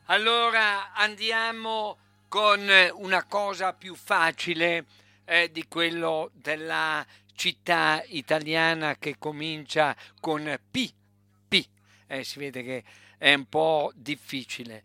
Allora andiamo con una cosa più facile di quello della città italiana che comincia con P. P. Si vede che è un po' difficile.